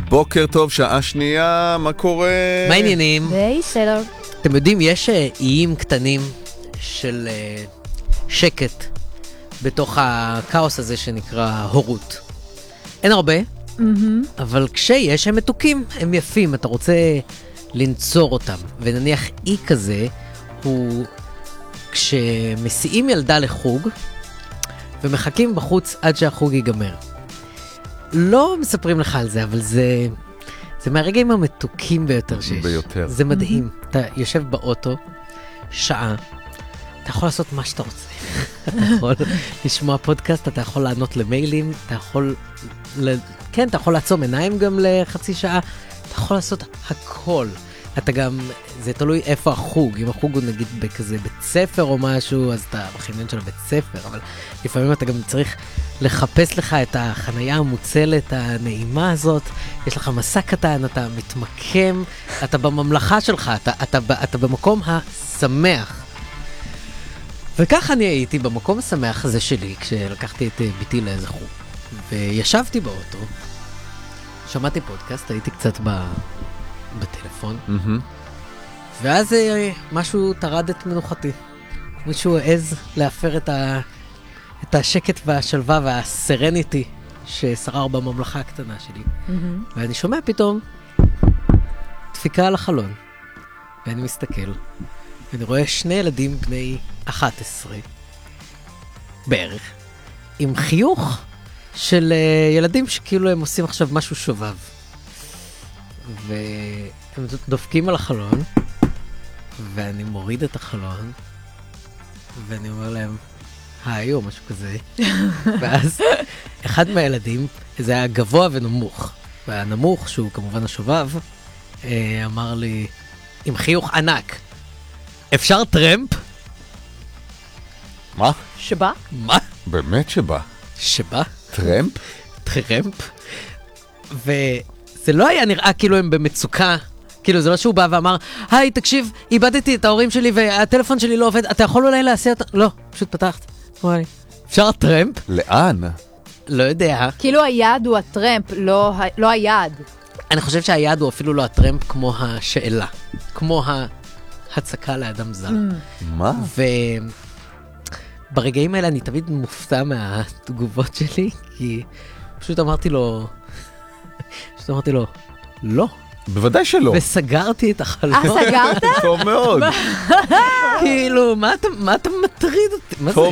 בוקר טוב, שעה שנייה, מה קורה? מה העניינים? די, בסדר. אתם יודעים, יש איים קטנים של שקט בתוך הכאוס הזה שנקרא הורות. אין הרבה, אבל כשיש הם מתוקים, הם יפים, אתה רוצה לנצור אותם. ונניח אי כזה הוא כשמסיעים ילדה לחוג ומחכים בחוץ עד שהחוג ייגמר. לא מספרים לך על זה, אבל זה מהרגעים המתוקים ביותר שיש. ביותר. זה מדהים. אתה יושב באוטו, שעה, אתה יכול לעשות מה שאתה רוצה. אתה יכול לשמוע פודקאסט, אתה יכול לענות למיילים, אתה יכול, כן, אתה יכול לעצום עיניים גם לחצי שעה, אתה יכול לעשות הכל. אתה גם, זה תלוי איפה החוג, אם החוג הוא נגיד בכזה בית ספר או משהו, אז אתה בחניון של הבית ספר, אבל לפעמים אתה גם צריך לחפש לך את החנייה המוצלת, הנעימה הזאת, יש לך מסע קטן, אתה מתמקם, אתה בממלכה שלך, אתה במקום השמח. וכך אני הייתי במקום השמח הזה שלי, כשלקחתי את ביתי לאיזה חוג. וישבתי באוטו, שמעתי פודקאסט, הייתי קצת בטלפון, ואז משהו טרד את מנוחתי. מישהו העז להפר את השקט והשלווה והסרניטי ששרר בממלכה הקטנה שלי. ואני שומע פתאום דפיקה על החלון, ואני מסתכל, ואני רואה שני ילדים בני 11 בערך, עם חיוך של ילדים שכאילו הם עושים עכשיו משהו שובב. והם דופקים על החלון, ואני מוריד את החלון, ואני אומר להם, היי, או משהו כזה. ואז אחד מהילדים, זה היה גבוה ונמוך, והנמוך, שהוא כמובן השובב, אמר לי, עם חיוך ענק, אפשר טרמפ? מה? שבא? מה? באמת שבא. שבא? טרמפ? טרמפ? וזה לא היה נראה כאילו הם במצוקה, כאילו זה לא שהוא בא ואמר, היי, תקשיב, איבדתי את ההורים שלי והטלפון שלי לא עובד, אתה יכול אולי להסיע אותה? לא, פשוט פתחת. וואי, אפשר טרמפ? לאן? לא יודע. כאילו היעד הוא הטרמפ, לא היעד. אני חושב שהיעד הוא אפילו לא הטרמפ כמו השאלה, כמו ההצקה לאדם זר. מה? וברגעים האלה אני תמיד מופתע מהתגובות שלי, כי פשוט אמרתי לו, לא. בוודאי שלא. וסגרתי את החלון. סגרת? טוב מאוד. כאילו, מה אתה מטריד אותי? מה זה? טוב